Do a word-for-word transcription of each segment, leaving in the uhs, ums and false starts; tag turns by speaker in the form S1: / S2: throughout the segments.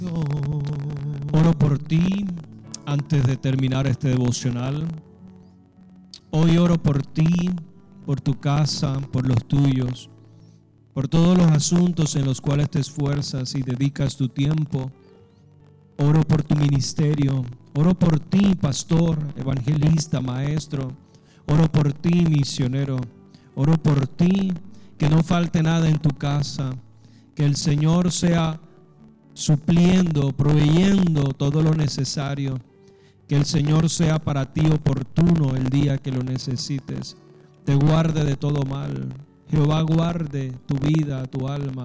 S1: Oro por ti antes de terminar este devocional. Hoy oro por ti, por tu casa, por los tuyos, por todos los asuntos en los cuales te esfuerzas y dedicas tu tiempo. Oro por tu ministerio. Oro por ti, pastor, evangelista, maestro. Oro por ti, misionero. Oro por ti, que no falte nada en tu casa. Que el Señor sea supliendo, proveyendo todo lo necesario. Que el Señor sea para ti oportuno el día que lo necesites. Te guarde de todo mal. Jehová guarde tu vida, tu alma.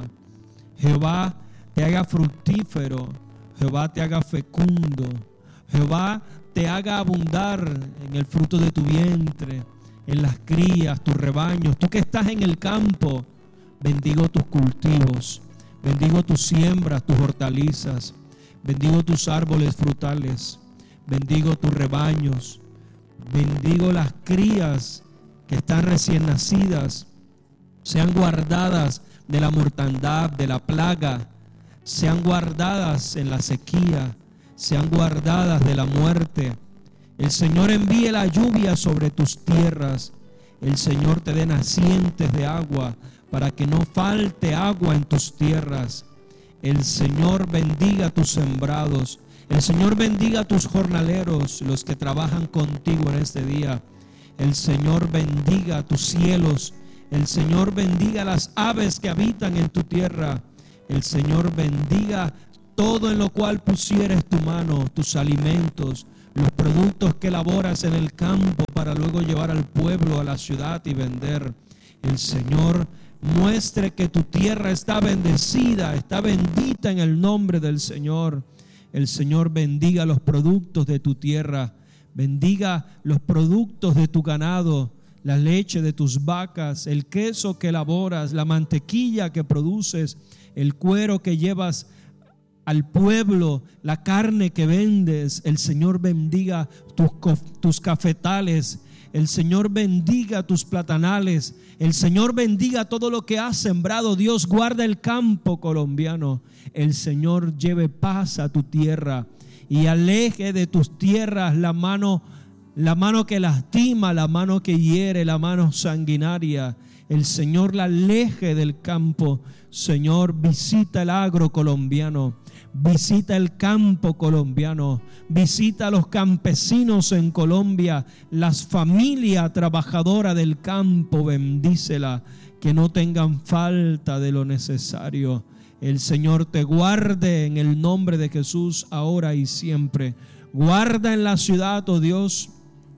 S1: Jehová te haga fructífero. Jehová te haga fecundo. Jehová te haga abundar en el fruto de tu vientre, en las crías, tus rebaños. Tú que estás en el campo, bendigo tus cultivos. Bendigo tus siembras, tus hortalizas. Bendigo tus árboles frutales. Bendigo tus rebaños. Bendigo las crías que están recién nacidas. Sean guardadas de la mortandad, de la plaga. Sean guardadas en la sequía. Sean guardadas de la muerte. El Señor envíe la lluvia sobre tus tierras. El Señor te dé nacientes de agua, para que no falte agua en tus tierras. El Señor bendiga tus sembrados. El Señor bendiga tus jornaleros, los que trabajan contigo en este día. El Señor bendiga tus cielos. El Señor bendiga las aves que habitan en tu tierra. El Señor bendiga todo en lo cual pusieres tu mano, tus alimentos, los productos que elaboras en el campo para luego llevar al pueblo, a la ciudad y vender. El Señor muestre que tu tierra está bendecida, está bendita en el nombre del Señor. El Señor bendiga los productos de tu tierra, bendiga los productos de tu ganado, la leche de tus vacas, el queso que elaboras, la mantequilla que produces, el cuero que llevas al pueblo, la carne que vendes. El Señor bendiga tus, tus cafetales. El Señor bendiga tus platanales. El Señor bendiga todo lo que has sembrado. Dios guarda el campo colombiano. El Señor lleve paz a tu tierra y aleje de tus tierras la mano, la mano que lastima, la mano que hiere, la mano sanguinaria. El Señor la aleje del campo. Señor, visita el agro colombiano. Visita el campo colombiano, visita a los campesinos en Colombia, las familias trabajadoras del campo, bendícela, que no tengan falta de lo necesario. El Señor te guarde en el nombre de Jesús, ahora y siempre. Guarda en la ciudad, oh Dios,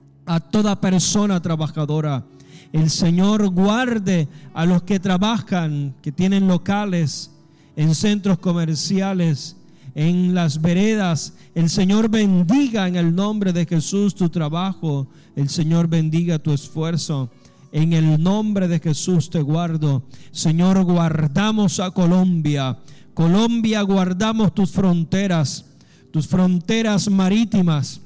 S1: a toda persona trabajadora. El Señor guarde a los que trabajan, que tienen locales en centros comerciales, en las veredas. El Señor bendiga en el nombre de Jesús tu trabajo. El Señor bendiga tu esfuerzo. En el nombre de Jesús te guardo. Señor, guardamos a Colombia. Colombia, guardamos tus fronteras, tus fronteras marítimas.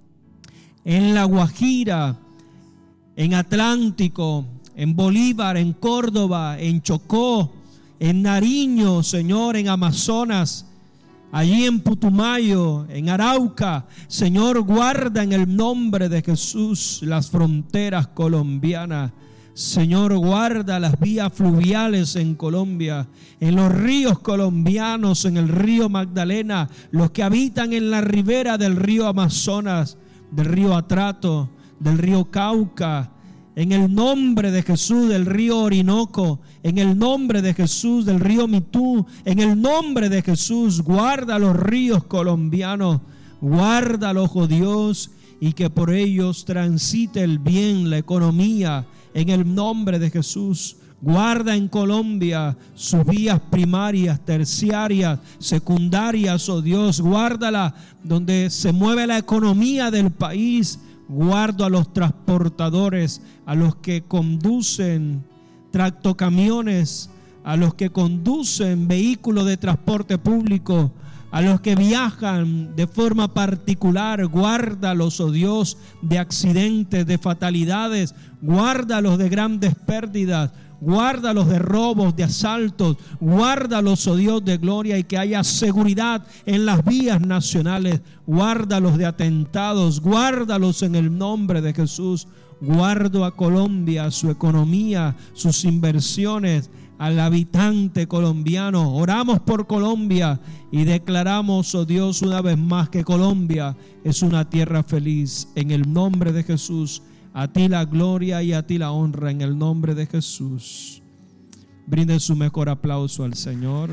S1: En La Guajira, en Atlántico, en Bolívar, en Córdoba, en Chocó, en Nariño, Señor, en Amazonas, allí en Putumayo, en Arauca. Señor, guarda en el nombre de Jesús las fronteras colombianas. Señor, guarda las vías fluviales en Colombia, en los ríos colombianos, en el río Magdalena, los que habitan en la ribera del río Amazonas, del río Atrato, del río Cauca. En el nombre de Jesús, del río Orinoco, en el nombre de Jesús, del río Mitú, en el nombre de Jesús, guarda los ríos colombianos, guárdalos, oh Dios, y que por ellos transite el bien, la economía, en el nombre de Jesús. Guarda en Colombia sus vías primarias, terciarias, secundarias, oh Dios, guárdala donde se mueve la economía del país. Guardo a los transportadores, a los que conducen tractocamiones, a los que conducen vehículos de transporte público, a los que viajan de forma particular. Guárdalos, oh Dios, de accidentes, de fatalidades. Guárdalos de grandes pérdidas. guárdalos de robos, de asaltos, guárdalos, oh Dios de gloria, y que haya seguridad en las vías nacionales, guárdalos de atentados, guárdalos en el nombre de Jesús. Guardo a Colombia, su economía, sus inversiones, al habitante colombiano. Oramos por Colombia y declaramos, oh Dios, una vez más que Colombia es una tierra feliz. En el nombre de Jesús, a ti la gloria y a ti la honra, en el nombre de Jesús. Brinden su mejor aplauso al Señor.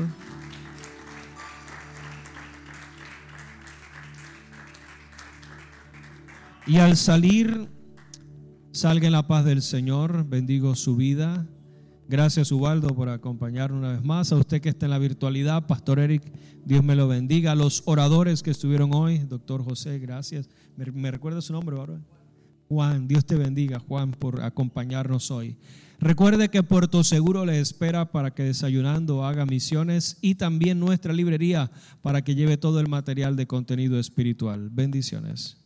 S1: Y al salir, salga en la paz del Señor. Bendigo su vida. Gracias, Ubaldo, por acompañarnos una vez más. A usted que está en la virtualidad, Pastor Eric, Dios me lo bendiga. A los oradores que estuvieron hoy, Doctor José, gracias. ¿Me, me recuerda su nombre, Bárbara? Juan, Dios te bendiga, Juan, por acompañarnos hoy. Recuerde que Puerto Seguro le espera para que desayunando haga misiones, y también nuestra librería para que lleve todo el material de contenido espiritual. Bendiciones.